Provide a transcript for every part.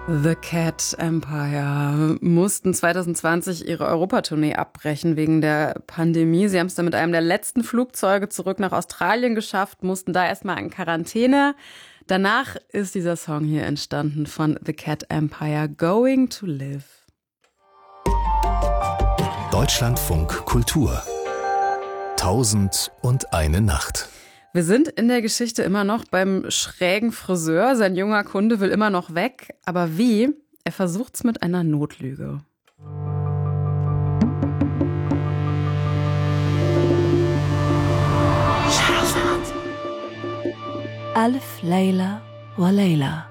The Cat Empire mussten 2020 ihre Europatournee abbrechen wegen der Pandemie. Sie haben es dann mit einem der letzten Flugzeuge zurück nach Australien geschafft, mussten da erstmal in Quarantäne. Danach ist dieser Song hier entstanden von The Cat Empire, Going to Live. Deutschlandfunk Kultur. 1001 Nacht. Wir sind in der Geschichte immer noch beim schrägen Friseur. Sein junger Kunde will immer noch weg. Aber wie? Er versucht's mit einer Notlüge. Alf Layla wa Layla.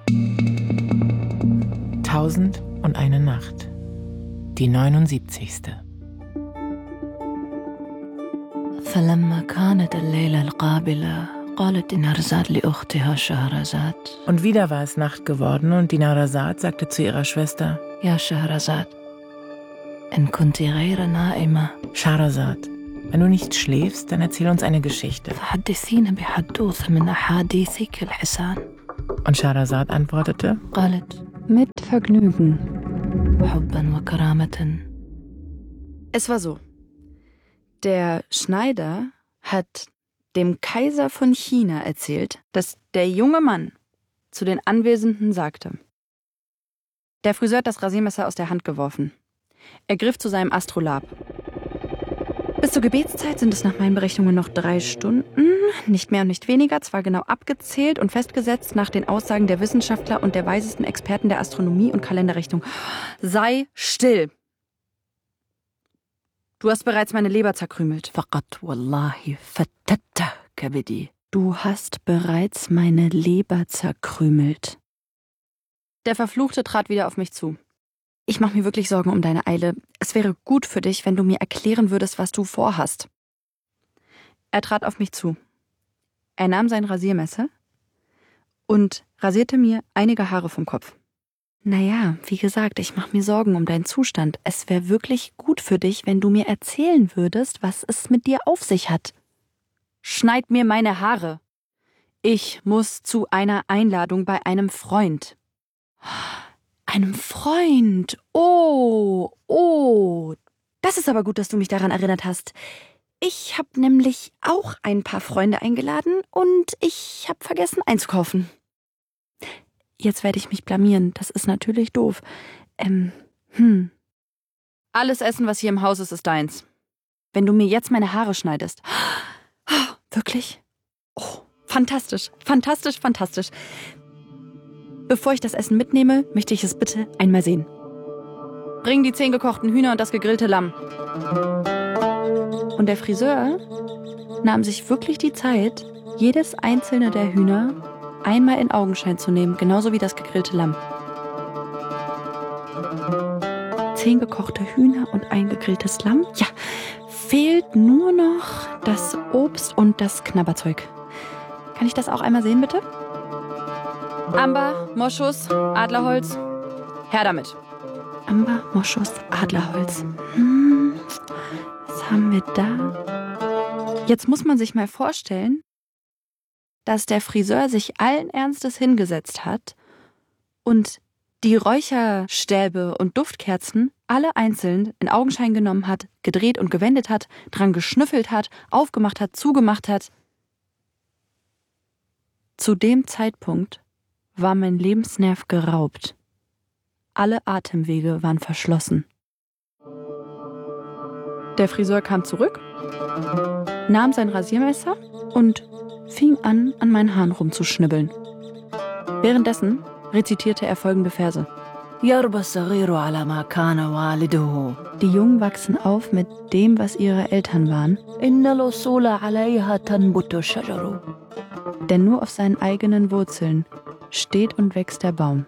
1001 Nacht. Die 79. فلما كانت الليلة القابلة قالت دينارزاد لأختها شهرزاد. Und wieder war es Nacht geworden und Dinarzad sagte zu ihrer Schwester: يا شهرزاد إن كنت غير نائمة Schahrazad, wenn du nicht schläfst, dann erzähl uns eine Geschichte. فحدثينا بحدوث من أحاديثك الحسان. Und Schahrazad antwortete: قالت mit Vergnügen حبا وكرامة. Es war so. Der Schneider hat dem Kaiser von China erzählt, dass der junge Mann zu den Anwesenden sagte: Der Friseur hat das Rasiermesser aus der Hand geworfen. Er griff zu seinem Astrolabe. Bis zur Gebetszeit sind es nach meinen Berechnungen noch 3 Stunden, nicht mehr und nicht weniger, zwar genau abgezählt und festgesetzt nach den Aussagen der Wissenschaftler und der weisesten Experten der Astronomie und Kalenderrichtung. Sei still! Du hast bereits meine Leber zerkrümelt. فقط والله فتت كبدي. Du hast bereits meine Leber zerkrümelt. Der Verfluchte trat wieder auf mich zu. Ich mache mir wirklich Sorgen um deine Eile. Es wäre gut für dich, wenn du mir erklären würdest, was du vorhast. Er trat auf mich zu. Er nahm sein Rasiermesser und rasierte mir einige Haare vom Kopf. Naja, wie gesagt, ich mache mir Sorgen um deinen Zustand. Es wäre wirklich gut für dich, wenn du mir erzählen würdest, was es mit dir auf sich hat. Schneid mir meine Haare. Ich muss zu einer Einladung bei einem Freund. Einem Freund? Oh. Das ist aber gut, dass du mich daran erinnert hast. Ich habe nämlich auch ein paar Freunde eingeladen und ich habe vergessen einzukaufen. Jetzt werde ich mich blamieren. Das ist natürlich doof. Alles Essen, was hier im Haus ist, ist deins. Wenn du mir jetzt meine Haare schneidest. Wirklich? Oh, fantastisch. Fantastisch, fantastisch. Bevor ich das Essen mitnehme, möchte ich es bitte einmal sehen. Bring die 10 gekochten Hühner und das gegrillte Lamm. Und der Friseur nahm sich wirklich die Zeit, jedes einzelne der Hühner einmal in Augenschein zu nehmen, genauso wie das gegrillte Lamm. 10 gekochte Hühner und ein gegrilltes Lamm? Ja, fehlt nur noch das Obst und das Knabberzeug. Kann ich das auch einmal sehen, bitte? Amber, Moschus, Adlerholz. Her damit. Amber, Moschus, Adlerholz. Was haben wir da? Jetzt muss man sich mal vorstellen, dass der Friseur sich allen Ernstes hingesetzt hat und die Räucherstäbe und Duftkerzen alle einzeln in Augenschein genommen hat, gedreht und gewendet hat, dran geschnüffelt hat, aufgemacht hat, zugemacht hat. Zu dem Zeitpunkt war mein Lebensnerv geraubt. Alle Atemwege waren verschlossen. Der Friseur kam zurück, nahm sein Rasiermesser und fing an meinen Haaren rumzuschnibbeln. Währenddessen rezitierte er folgende Verse. Die Jungen wachsen auf mit dem, was ihre Eltern waren. Denn nur auf seinen eigenen Wurzeln steht und wächst der Baum.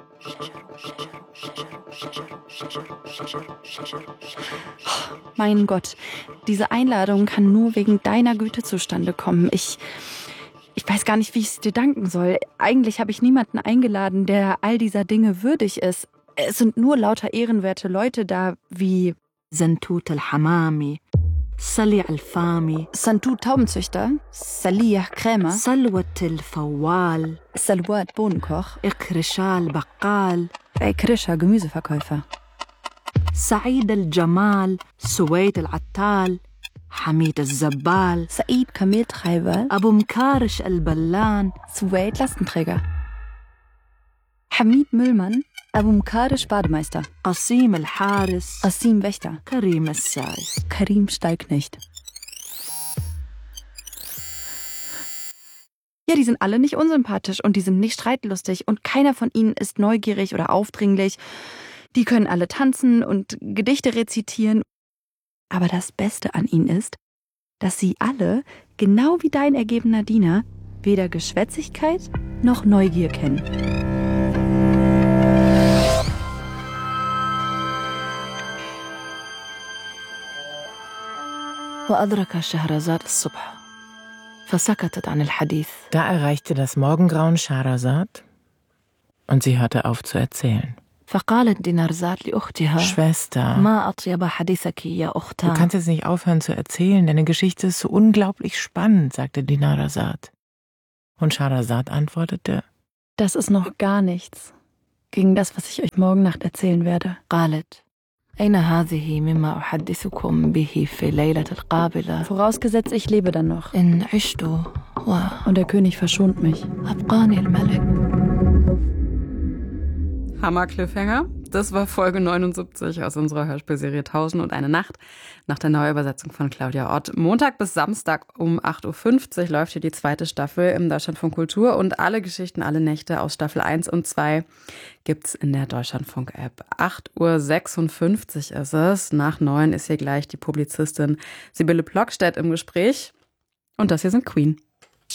Mein Gott, diese Einladung kann nur wegen deiner Güte zustande kommen. Ich weiß gar nicht, wie ich es dir danken soll. Eigentlich habe ich niemanden eingeladen, der all dieser Dinge würdig ist. Es sind nur lauter ehrenwerte Leute da, wie Santut al-Hamami, Sali al-Fami, Santut Taubenzüchter, Salih Krämer, Salwat al-Fawwal, Salwat Bohnenkoch, Ikrishal Baqal, Krischer, Gemüseverkäufer. سعيد الجمال سويد العتال حميد الزبال Said, Kameltreiber. أبو مكارش البلان Suwaid, Lastenträger. Hamid Müllmann, Abu Mkarisch, Bademeister. قسيم الحارس Asim, Wächter. كريم الساي Karim Stallknecht. Ja, die sind alle nicht unsympathisch und die sind nicht streitlustig und keiner von ihnen ist neugierig oder aufdringlich. Die können alle tanzen und Gedichte rezitieren. Aber das Beste an ihnen ist, dass sie alle, genau wie dein ergebener Diener, weder Geschwätzigkeit noch Neugier kennen. وأدرك شهرزاد الصبح فسكتت عن الحديث. Da erreichte das Morgengrauen Schahrazad und sie hörte auf zu erzählen. فقالت دينارزاد لأختها Schwester, ما أطيب حديثك يا du أختها. kannst jetzt nicht aufhören zu erzählen, deine Geschichte ist so unglaublich spannend, sagte Dinarzad. Und Schahrazad antwortete, Das ist noch gar nichts gegen das, was ich euch morgen Nacht erzählen werde. قالت أين هذه مما أحدثكم به في ليلة القابلة Vorausgesetzt, ich lebe dann noch. إن عشت Und der König verschont mich. وأبقاني الملك. Hammer-Cliffhanger. Das war Folge 79 aus unserer Hörspielserie 1001 Nacht nach der Neuübersetzung von Claudia Ott. Montag bis Samstag um 8.50 Uhr läuft hier die zweite Staffel im Deutschlandfunk Kultur und alle Geschichten, alle Nächte aus Staffel 1 und 2 gibt's in der Deutschlandfunk-App. 8.56 Uhr ist es. Nach 9 ist hier gleich die Publizistin Sibylle Plockstedt im Gespräch. Und das hier sind Queen.